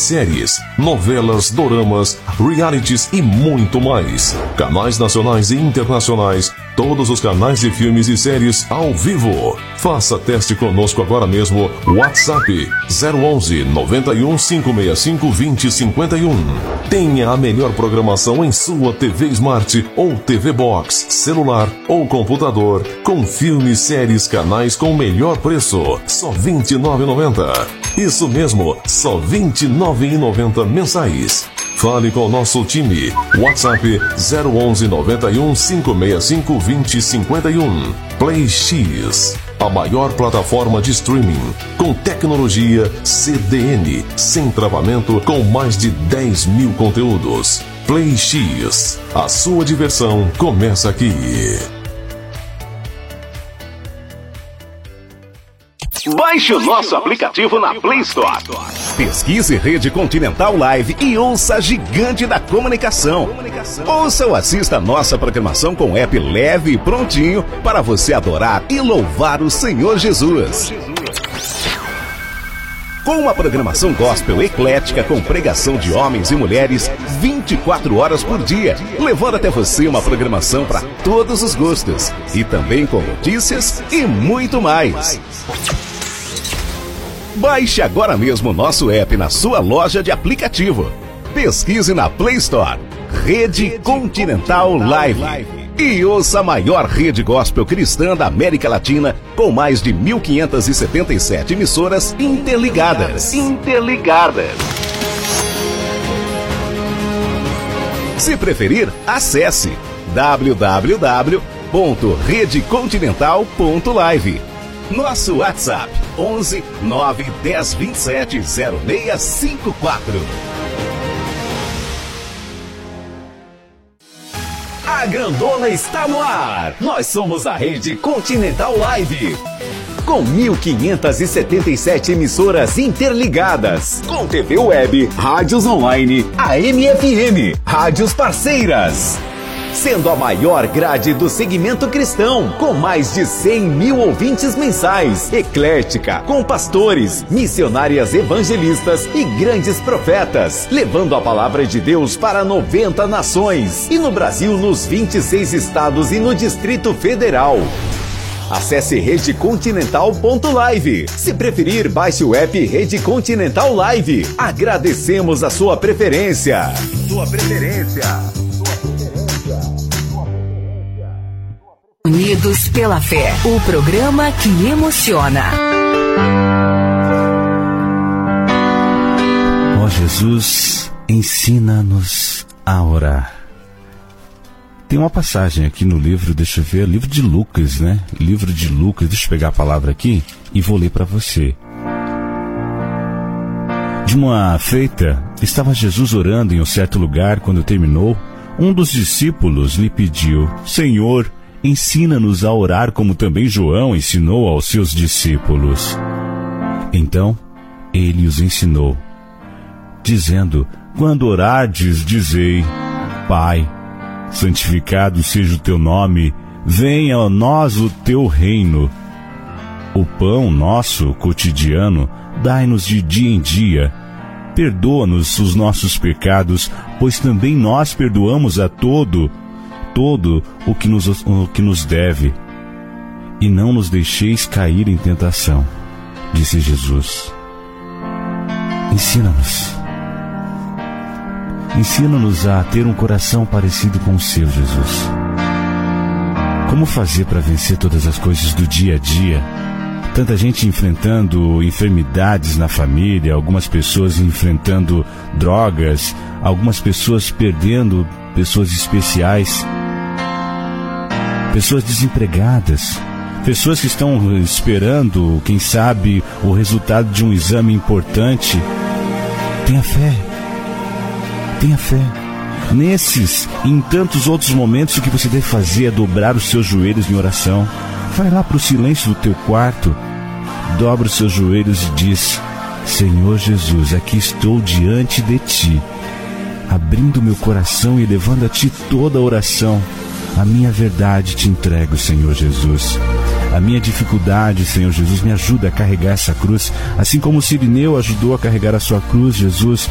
séries, novelas, doramas, realities e muito mais. Canais nacionais e internacionais, todos os canais de filmes e séries ao vivo. Faça teste conosco agora mesmo. WhatsApp 011 91 565 2051. Tenha a melhor programação em sua TV Smart ou TV Box, celular ou computador, com filmes, séries, canais com melhor preço. Só R$ 29,90. Isso mesmo, só R$ 29,90 mensais. Fale com o nosso time. WhatsApp 011 91 565 2051. Play X, a maior plataforma de streaming com tecnologia CDN, sem travamento, com mais de 10 mil conteúdos. Play X, a sua diversão começa aqui. Baixe o nosso aplicativo na Play Store. Pesquise Rede Continental Live e ouça a gigante da comunicação. Ouça ou assista a nossa programação com app leve e prontinho para você adorar e louvar o Senhor Jesus. Com uma programação gospel eclética com pregação de homens e mulheres 24 horas por dia, levando até você uma programação para todos os gostos. E também com notícias e muito mais. Baixe agora mesmo o nosso app na sua loja de aplicativo. Pesquise na Play Store Rede Continental Live e ouça a maior rede gospel cristã da América Latina, com mais de 1.577 emissoras interligadas. Se preferir, acesse www.redecontinental.live. Nosso WhatsApp 11 9 10 27 0654. A grandona está no ar. Nós somos a Rede Continental Live, com 1.577 emissoras interligadas, com TV web, rádios online, AM e FM, rádios parceiras, sendo a maior grade do segmento cristão, com mais de 100 mil ouvintes mensais, eclética, com pastores, missionárias evangelistas e grandes profetas, levando a palavra de Deus para 90 nações, e no Brasil, nos 26 estados e no Distrito Federal. Acesse redecontinental.live. Se preferir, baixe o app Rede Continental Live. Agradecemos a sua preferência. Unidos pela Fé, o programa que emociona. Ó Jesus, ensina-nos a orar. Tem uma passagem aqui no livro, deixa eu ver, livro de Lucas, né? Livro de Lucas, deixa eu pegar a palavra aqui e vou ler para você. De uma feita, estava Jesus orando em um certo lugar. Quando terminou, um dos discípulos lhe pediu: Senhor, ensina-nos a orar como também João ensinou aos seus discípulos. Então, ele os ensinou, dizendo: quando orardes, dizei: Pai, santificado seja o teu nome, venha a nós o teu reino. O pão nosso cotidiano dai-nos de dia em dia. Perdoa-nos os nossos pecados, pois também nós perdoamos a todo o que nos deve. E não nos deixeis cair em tentação, disse Jesus. Ensina-nos a ter um coração parecido com o seu, Jesus. Como fazer para vencer todas as coisas do dia a dia? Tanta gente enfrentando enfermidades na família, algumas pessoas enfrentando drogas, algumas pessoas perdendo pessoas especiais, pessoas desempregadas, pessoas que estão esperando, quem sabe, o resultado de um exame importante. Tenha fé. Nesses e em tantos outros momentos, o que você deve fazer é dobrar os seus joelhos em oração. Vai lá para o silêncio do teu quarto, dobra os seus joelhos e diz: Senhor Jesus, aqui estou diante de Ti, abrindo meu coração e levando a Ti toda a oração. A minha verdade te entrego, Senhor Jesus. A minha dificuldade, Senhor Jesus, me ajuda a carregar essa cruz, assim como o Cirineu ajudou a carregar a sua cruz, Jesus.